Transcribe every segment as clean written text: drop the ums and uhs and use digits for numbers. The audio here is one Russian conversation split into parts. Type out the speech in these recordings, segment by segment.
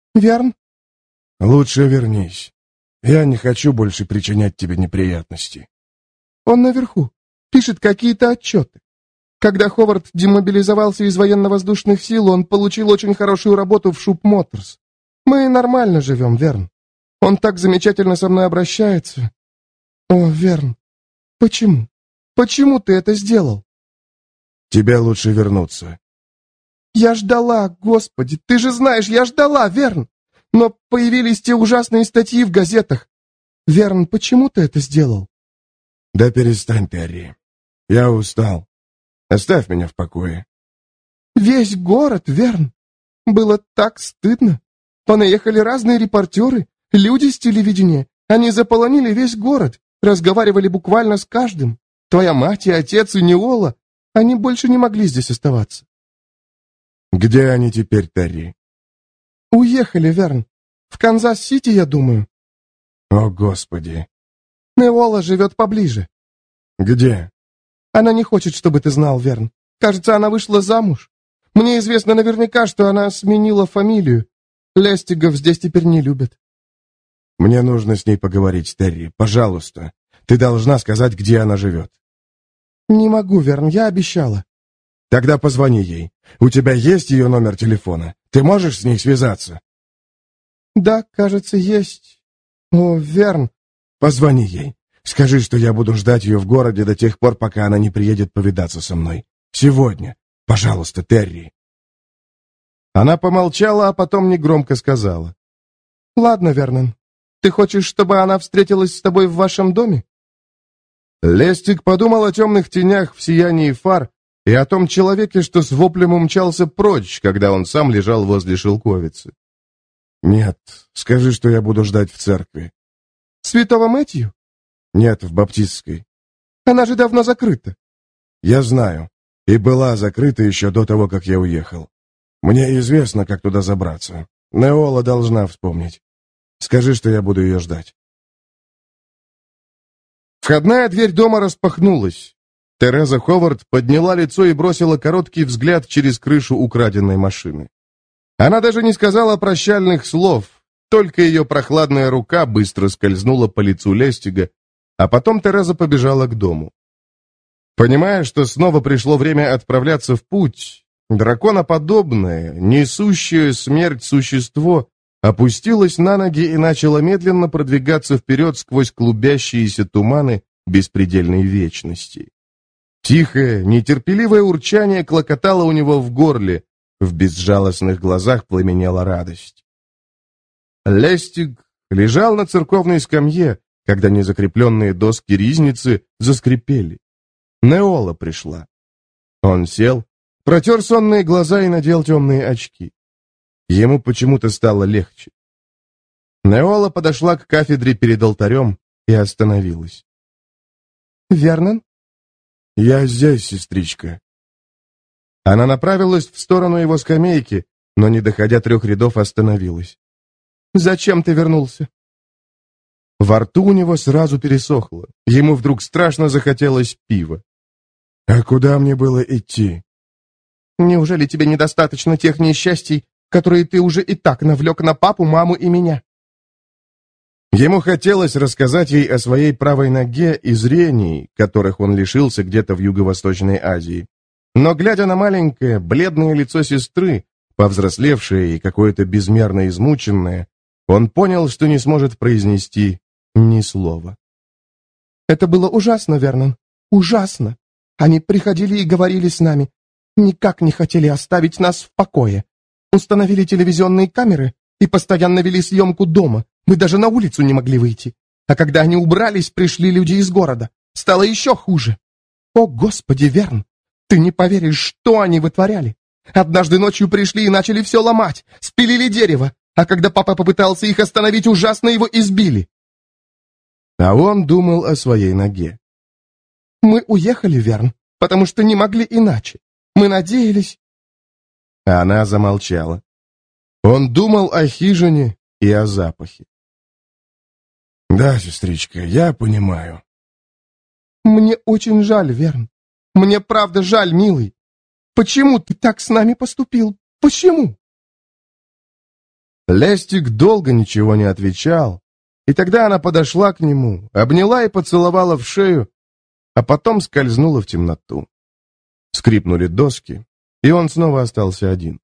Верн? Лучше вернись. Я не хочу больше причинять тебе неприятности. Он наверху. Пишет какие-то отчеты. Когда Ховард демобилизовался из военно-воздушных сил, он получил очень хорошую работу в Шуб Моторс. Мы нормально живем, Верн. Он так замечательно со мной обращается. О, Верн, почему? Почему ты это сделал? Тебе лучше вернуться. Я ждала, Господи, ты же знаешь, я ждала, Верн. Но появились те ужасные статьи в газетах. Верн, почему ты это сделал? Да перестань, Терри. Я устал. Оставь меня в покое. Весь город, Верн. Было так стыдно. Понаехали разные репортеры, люди с телевидения. Они заполонили весь город, разговаривали буквально с каждым. Твоя мать и отец, и Неола. Они больше не могли здесь оставаться. Где они теперь, Терри? Уехали, Верн. В Канзас-Сити, я думаю. О, Господи. Неола живет поближе. Где? Она не хочет, чтобы ты знал, Верн. Кажется, она вышла замуж. Мне известно наверняка, что она сменила фамилию. Лестигов здесь теперь не любят. Мне нужно с ней поговорить, Терри. Пожалуйста. Ты должна сказать, где она живет. Не могу, Верн, я обещала. Тогда позвони ей. У тебя есть ее номер телефона? Ты можешь с ней связаться? Да, кажется, есть. О, Верн. Позвони ей. Скажи, что я буду ждать ее в городе до тех пор, пока она не приедет повидаться со мной. Сегодня. Пожалуйста, Терри. Она помолчала, а потом негромко сказала. Ладно, Вернон. Ты хочешь, чтобы она встретилась с тобой в вашем доме? Лестик подумал о темных тенях в сиянии фар и о том человеке, что с воплем умчался прочь, когда он сам лежал возле шелковицы. Нет, скажи, что я буду ждать в церкви. Святого Мэтью? Нет, в баптистской. Она же давно закрыта. Я знаю. И была закрыта еще до того, как я уехал. Мне известно, как туда забраться. Неола должна вспомнить. Скажи, что я буду ее ждать. Входная дверь дома распахнулась. Тереза Ховард подняла лицо и бросила короткий взгляд через крышу украденной машины. Она даже не сказала прощальных слов, только ее прохладная рука быстро скользнула по лицу Лестига, а потом Тереза побежала к дому. Понимая, что снова пришло время отправляться в путь, драконоподобное, несущее смерть существо опустилось на ноги и начало медленно продвигаться вперед сквозь клубящиеся туманы беспредельной вечности. Тихое, нетерпеливое урчание клокотало у него в горле, в безжалостных глазах пламенела радость. Лестиг лежал на церковной скамье, когда незакрепленные доски ризницы заскрипели. Неола пришла. Он сел, протер сонные глаза и надел темные очки. Ему почему-то стало легче. Неола подошла к кафедре перед алтарем и остановилась. «Вернон?» «Я здесь, сестричка». Она направилась в сторону его скамейки, но, не доходя 3 рядов, остановилась. «Зачем ты вернулся?» Во рту у него сразу пересохло. Ему вдруг страшно захотелось пива. «А куда мне было идти?» «Неужели тебе недостаточно тех несчастий, которые ты уже и так навлек на папу, маму и меня?» Ему хотелось рассказать ей о своей правой ноге и зрении, которых он лишился где-то в Юго-Восточной Азии. Но, глядя на маленькое, бледное лицо сестры, повзрослевшее и какое-то безмерно измученное, он понял, что не сможет произнести ни слова. «Это было ужасно, Вернон, ужасно. Они приходили и говорили с нами, никак не хотели оставить нас в покое. Установили телевизионные камеры и постоянно вели съемку дома. Мы даже на улицу не могли выйти. А когда они убрались, пришли люди из города. Стало еще хуже. О, Господи, Верн, ты не поверишь, что они вытворяли. Однажды ночью пришли и начали все ломать, спилили дерево, а когда папа попытался их остановить, ужасно его избили». А он думал о своей ноге. «Мы уехали, Верн, потому что не могли иначе. Мы надеялись...» Она замолчала. Он думал о хижине и о запахе. «Да, сестричка, я понимаю». «Мне очень жаль, Верн. Мне правда жаль, милый. Почему ты так с нами поступил? Почему?» Лестик долго ничего не отвечал, и тогда она подошла к нему, обняла и поцеловала в шею, а потом скользнула в темноту. Скрипнули доски, и он снова остался один.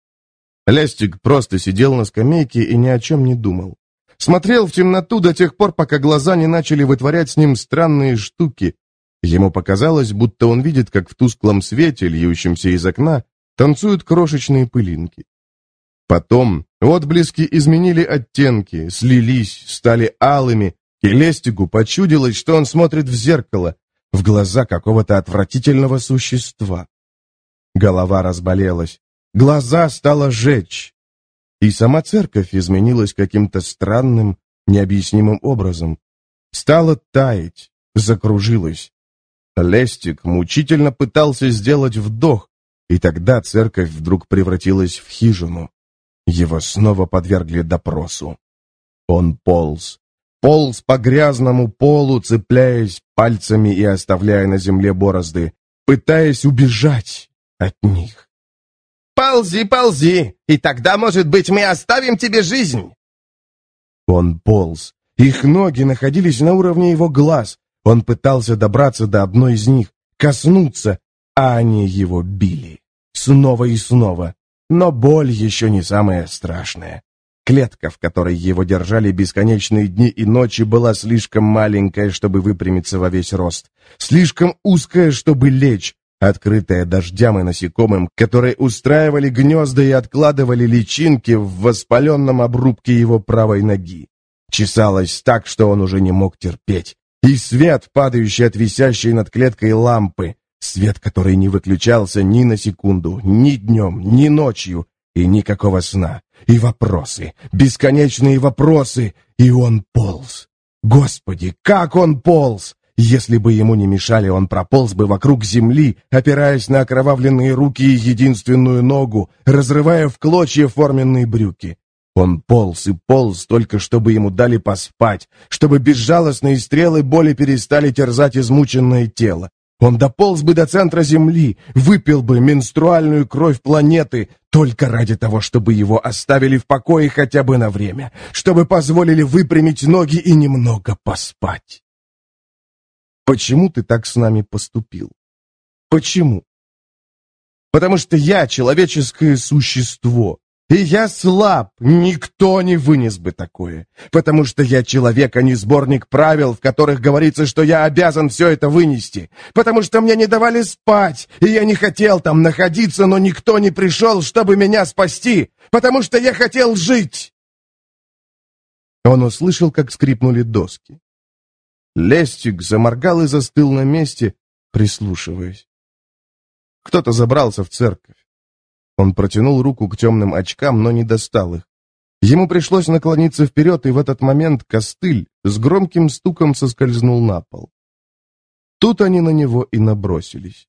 Лестик просто сидел на скамейке и ни о чем не думал. Смотрел в темноту до тех пор, пока глаза не начали вытворять с ним странные штуки. Ему показалось, будто он видит, как в тусклом свете, льющемся из окна, танцуют крошечные пылинки. Потом отблески изменили оттенки, слились, стали алыми, и Лестигу почудилось, что он смотрит в зеркало, в глаза какого-то отвратительного существа. Голова разболелась, глаза стало жечь. И сама церковь изменилась каким-то странным, необъяснимым образом. Стала таять, закружилась. Лестик мучительно пытался сделать вдох, и тогда церковь вдруг превратилась в хижину. Его снова подвергли допросу. Он полз по грязному полу, цепляясь пальцами и оставляя на земле борозды, пытаясь убежать от них. «Ползи, ползи, и тогда, может быть, мы оставим тебе жизнь!» Он полз. Их ноги находились на уровне его глаз. Он пытался добраться до одной из них, коснуться, а они его били. Снова и снова. Но боль еще не самая страшная. Клетка, в которой его держали бесконечные дни и ночи, была слишком маленькая, чтобы выпрямиться во весь рост. Слишком узкая, чтобы лечь, открытая дождям и насекомым, которые устраивали гнезда и откладывали личинки в воспаленном обрубке его правой ноги. Чесалась так, что он уже не мог терпеть. И свет, падающий от висящей над клеткой лампы, свет, который не выключался ни на секунду, ни днем, ни ночью, и никакого сна. И вопросы, бесконечные вопросы, и он полз. Господи, как он полз! Если бы ему не мешали, он прополз бы вокруг земли, опираясь на окровавленные руки и единственную ногу, разрывая в клочья форменные брюки. Он полз и полз, только чтобы ему дали поспать, чтобы безжалостные стрелы боли перестали терзать измученное тело. Он дополз бы до центра Земли, выпил бы менструальную кровь планеты, только ради того, чтобы его оставили в покое хотя бы на время, чтобы позволили выпрямить ноги и немного поспать. Почему ты так с нами поступил? Почему? Потому что я человеческое существо, и я слаб, никто не вынес бы такое. Потому что я человек, а не сборник правил, в которых говорится, что я обязан все это вынести. Потому что мне не давали спать, и я не хотел там находиться, но никто не пришел, чтобы меня спасти. Потому что я хотел жить. Он услышал, как скрипнули доски. Лестик заморгал и застыл на месте, прислушиваясь. Кто-то забрался в церковь. Он протянул руку к темным очкам, но не достал их. Ему пришлось наклониться вперед, и в этот момент костыль с громким стуком соскользнул на пол. Тут они на него и набросились.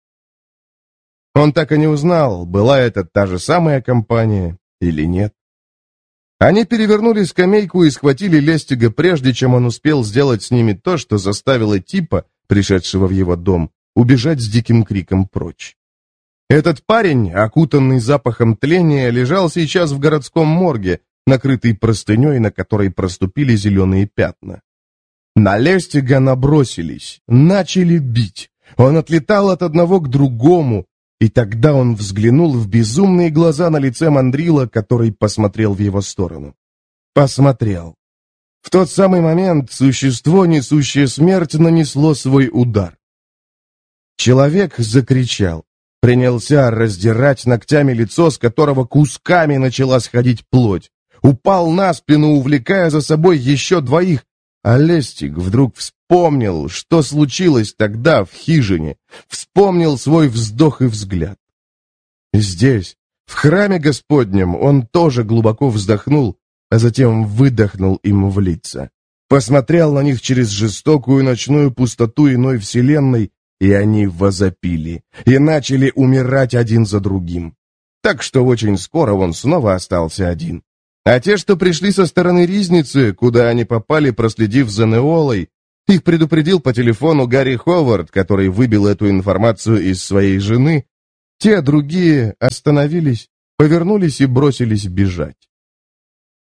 Он так и не узнал, была это та же самая компания или нет. Они перевернули скамейку и схватили Лестига, прежде чем он успел сделать с ними то, что заставило типа, пришедшего в его дом, убежать с диким криком прочь. Этот парень, окутанный запахом тления, лежал сейчас в городском морге, накрытый простыней, на которой проступили зеленые пятна. На Лестига набросились, начали бить. Он отлетал от одного к другому, и тогда он взглянул в безумные глаза на лице Мандрила, который посмотрел в его сторону. Посмотрел. В тот самый момент существо, несущее смерть, нанесло свой удар. Человек закричал. Принялся раздирать ногтями лицо, с которого кусками начала сходить плоть. Упал на спину, увлекая за собой еще двоих. А Лестиг вдруг вспомнил, что случилось тогда в хижине. Вспомнил свой вздох и взгляд. Здесь, в храме Господнем, он тоже глубоко вздохнул, а затем выдохнул им в лица. Посмотрел на них через жестокую ночную пустоту иной вселенной, и они возопили, и начали умирать один за другим. Так что очень скоро он снова остался один. А те, что пришли со стороны Ризницы, куда они попали, проследив за Неолой, их предупредил по телефону Гарри Ховард, который выбил эту информацию из своей жены, те другие остановились, повернулись и бросились бежать.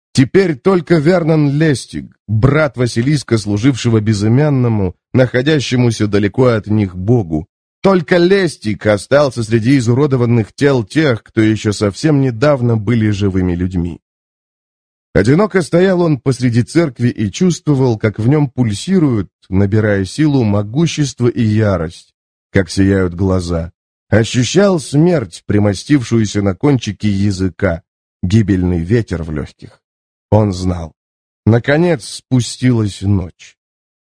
Теперь только Вернон Лестиг, брат Василиска, служившего безымянному, находящемуся далеко от них Богу. Только Лестиг остался среди изуродованных тел тех, кто еще совсем недавно были живыми людьми. Одиноко стоял он посреди церкви и чувствовал, как в нем пульсируют, набирая силу, могущество и ярость, как сияют глаза. Ощущал смерть, примостившуюся на кончике языка, гибельный ветер в легких. Он знал. Наконец спустилась ночь.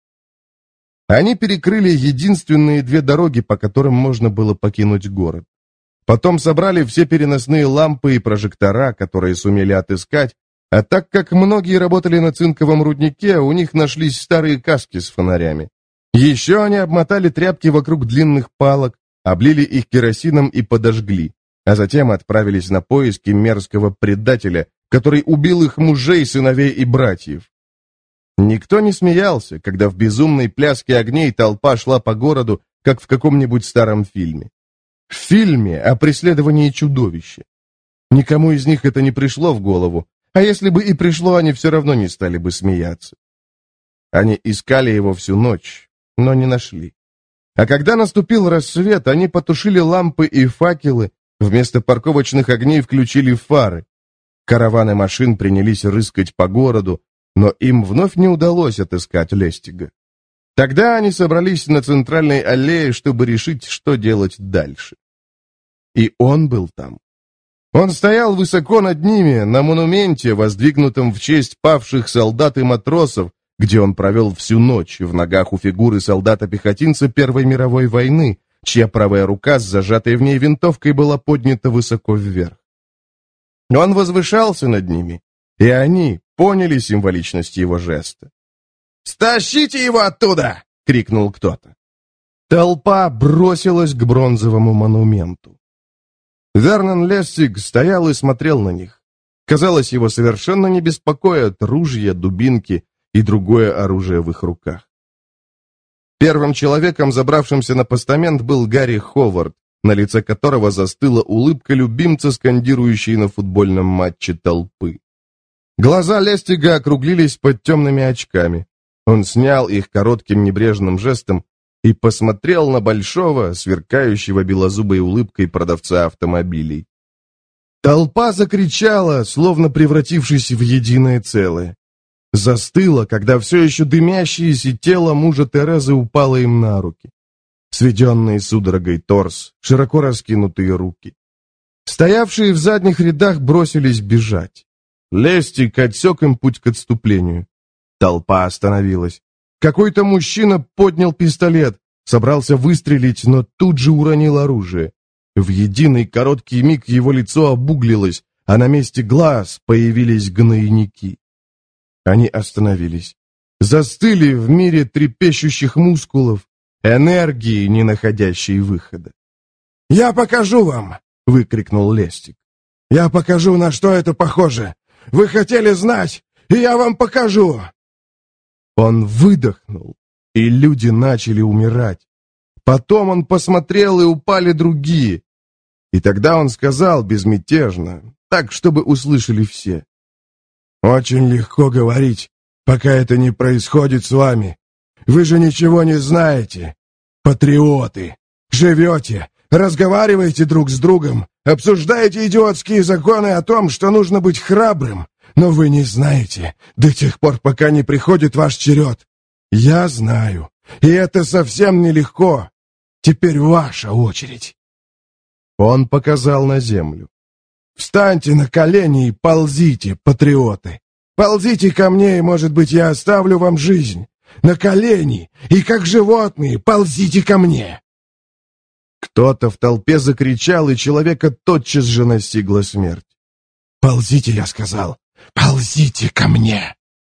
Они перекрыли единственные две дороги, по которым можно было покинуть город. Потом собрали все переносные лампы и прожектора, которые сумели отыскать, а так как многие работали на цинковом руднике, у них нашлись старые каски с фонарями. Еще они обмотали тряпки вокруг длинных палок, облили их керосином и подожгли, а затем отправились на поиски мерзкого предателя, который убил их мужей, сыновей и братьев. Никто не смеялся, когда в безумной пляске огней толпа шла по городу, как в каком-нибудь старом фильме. В фильме о преследовании чудовища. Никому из них это не пришло в голову, а если бы и пришло, они все равно не стали бы смеяться. Они искали его всю ночь, но не нашли. А когда наступил рассвет, они потушили лампы и факелы, вместо парковочных огней включили фары. Караваны машин принялись рыскать по городу, но им вновь не удалось отыскать Лестига. Тогда они собрались на центральной аллее, чтобы решить, что делать дальше. И он был там. Он стоял высоко над ними, на монументе, воздвигнутом в честь павших солдат и матросов, где он провел всю ночь в ногах у фигуры солдата-пехотинца Первой мировой войны, чья правая рука с зажатой в ней винтовкой была поднята высоко вверх. Он возвышался над ними, и они поняли символичность его жеста. «Стащите его оттуда!» — крикнул кто-то. Толпа бросилась к бронзовому монументу. Вернон Лестиг стоял и смотрел на них. Казалось, его совершенно не беспокоят ружья, дубинки и другое оружие в их руках. Первым человеком, забравшимся на постамент, был Гарри Ховард, на лице которого застыла улыбка любимца, скандирующей на футбольном матче толпы. Глаза Лестига округлились под темными очками. Он снял их коротким небрежным жестом и посмотрел на большого, сверкающего белозубой улыбкой продавца автомобилей. Толпа закричала, словно превратившись в единое целое. Застыла, когда все еще дымящееся тело мужа Терезы упало им на руки. Сведенный судорогой торс, широко раскинутые руки. Стоявшие в задних рядах бросились бежать. Лестиг отсек им путь к отступлению. Толпа остановилась. Какой-то мужчина поднял пистолет, собрался выстрелить, но тут же уронил оружие. В единый короткий миг его лицо обуглилось, а на месте глаз появились гнойники. Они остановились. Застыли в мире трепещущих мускулов, энергии, не находящей выхода. «Я покажу вам!» — выкрикнул Лестиг. «Я покажу, на что это похоже! Вы хотели знать, и я вам покажу!» Он выдохнул, и люди начали умирать. Потом он посмотрел, и упали другие. И тогда он сказал безмятежно, так, чтобы услышали все. «Очень легко говорить, пока это не происходит с вами. Вы же ничего не знаете. Патриоты. Живете, разговариваете друг с другом, обсуждаете идиотские законы о том, что нужно быть храбрым, но вы не знаете до тех пор, пока не приходит ваш черед. Я знаю, и это совсем нелегко. Теперь ваша очередь». Он показал на землю. «Встаньте на колени и ползите, патриоты. Ползите ко мне, и, может быть, я оставлю вам жизнь. На колени, и как животные, ползите ко мне!» Кто-то в толпе закричал, и человека тотчас же настигла смерть. «Ползите, я сказал, ползите ко мне!»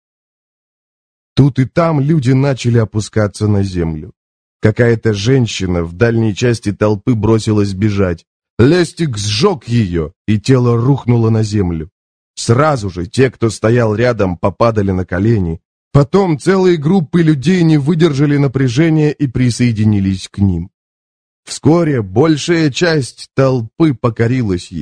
Тут и там люди начали опускаться на землю. Какая-то женщина в дальней части толпы бросилась бежать. Лестиг сжег ее, и тело рухнуло на землю. Сразу же те, кто стоял рядом, попадали на колени. Потом целые группы людей не выдержали напряжения и присоединились к ним. Вскоре большая часть толпы покорилась ему.